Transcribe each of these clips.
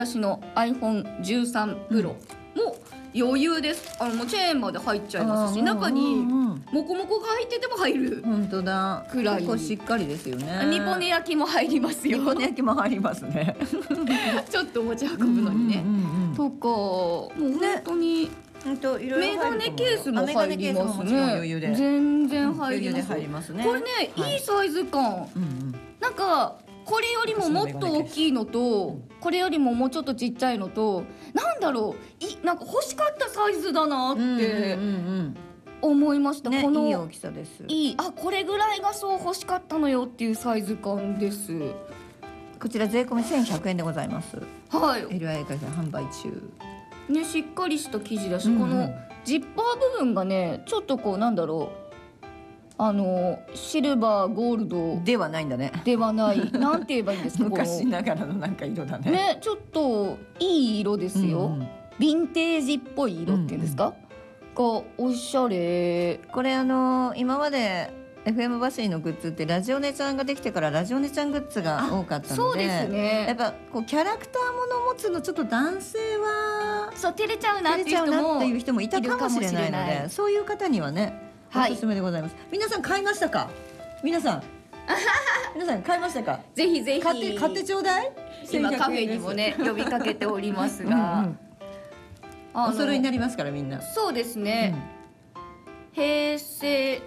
私の iPhone13 Pro も余裕です。もうチェーンまで入っちゃいますし、中にモコモコが入ってても入る。 本当だ。 くらい。 結構しっかりですよね。 煮骨焼きも入りますよ。 煮骨焼きも入りますね。 ちょっと持ち運ぶのにね。とか、もう本当に。メガネケースも入りますね。全然入ります。これね、いいサイズ感。なんかこれよりももっと大きいのと、これよりももうちょっとちっちゃいのと、なんだろう、なんか欲しかったサイズだなって思いました。 このいい大きさです。 これぐらいがそう欲しかったのよっていうサイズ感です。 こちら税込み1100円でございます。 はい。 LIA 会社販売中。 ね、しっかりした生地だし、このジッパー部分がね、ちょっとこうなんだろう。シルバーゴールドではないんだね。 ではない。なんて言えばいいんですか。 昔ながらのなんか色だね。 ね、ちょっといい色ですよ。ヴィンテージっぽい色っていうんですか。がおしゃれ。 これ今まで FM バシーのグッズってラジオネちゃんができてからラジオネちゃんグッズが多かったので、 そうですね。 やっぱこうキャラクターもの持つのちょっと男性はそう照れちゃうなっていう人もいたかもしれないので、そういう方にはね。おすすめでございます。皆さん買いましたか？皆さん買いましたか？ ぜひぜひ買ってちょうだい。 今カフェにもね呼びかけておりますが、 お揃いになりますからみんな。 そうですね。平成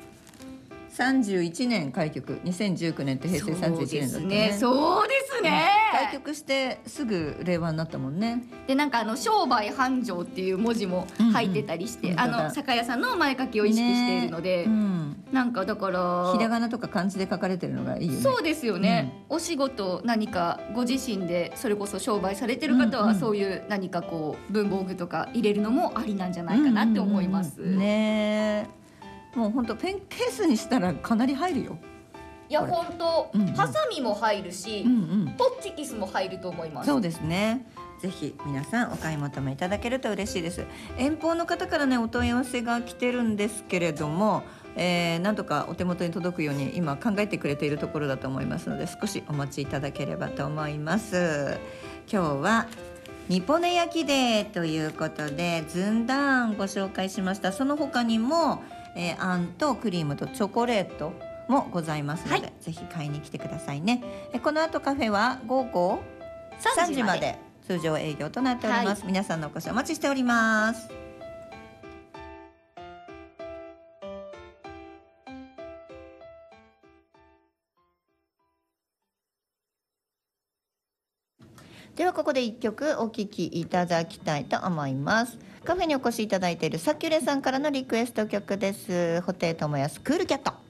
31年開局、2019年って平成31年だったね。 そうですね。 開局してすぐ令和になったもんね。 でなんか商売繁盛っていう文字も入ってたりして、酒屋さんの前書きを意識しているので、なんかだからひらがなとか漢字で書かれてるのがいいよね。 そうですよね。お仕事何かご自身でそれこそ商売されてる方はそういう何かこう文房具とか入れるのもありなんじゃないかなって思います。 ね。もう本当ペンケースにしたらかなり入るよ。 いや本当、ハサミも入るし、ホッチキスも入ると思います。 そうですね。ぜひ皆さんお買い求めいただけると嬉しいです。遠方の方からねお問い合わせが来てるんですけれども、なんとかお手元に届くように今考えてくれているところだと思いますので、少しお待ちいただければと思います。今日は煮骨焼きデーということでずんだあんご紹介しました。その他にもあんとクリームとチョコレートもございますので、ぜひ買いに来てくださいね。この後カフェは午後3時まで通常営業となっております。皆さんのお越しお待ちしております。ではここで1曲お聴きいただきたいと思います。カフェにお越しいただいているサキュレさんからのリクエスト曲です。布袋寅泰クールキャット。